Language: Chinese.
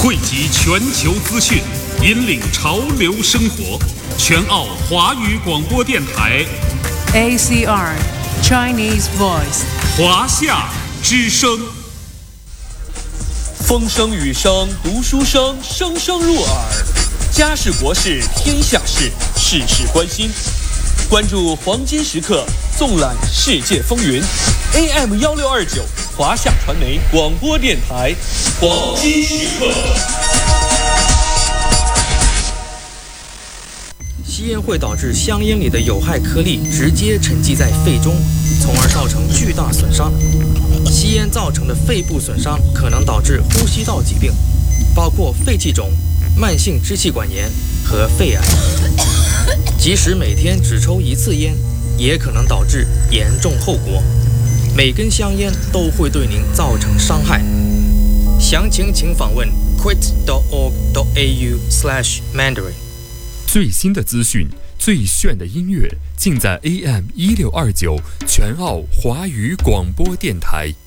汇集全球资讯，引领潮流生活。全澳华语广播电台 ACR Chinese Voice 华夏之声。 风声雨声读书声，声声入耳。家事国事天下事，事事关心。关注黄金时刻，纵览世界风云。AM1629华夏传媒广播电台，黄金时刻。 吸烟会导致香烟里的有害颗粒直接沉积在肺中，从而造成巨大损伤。吸烟造成的肺部损伤可能导致呼吸道疾病，包括肺气肿、慢性支气管炎和肺癌。即使每天只抽一次烟，也可能导致严重后果。每根香烟都会对您造成伤害。详情请访问 quit.org.au/mandarin。 最新的资讯，最炫的音乐，尽在AM1629全澳华语广播电台。